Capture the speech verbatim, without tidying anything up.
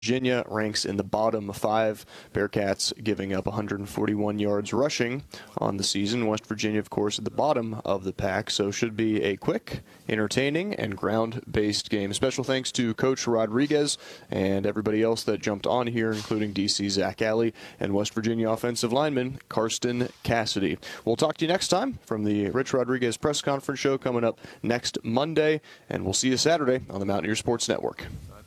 Virginia ranks in the bottom five. Bearcats giving up one hundred forty-one yards rushing on the season. West Virginia, of course, at the bottom of the pack, so should be a quick, entertaining, and ground-based game. Special thanks to Coach Rodriguez and everybody else that jumped on here, including D C Zach Alley and West Virginia offensive lineman Karsten Cassidy. We'll talk to you next time from the Rich Rodriguez press conference show coming up next Monday, and we'll see you Saturday on the Mountaineer Sports Network.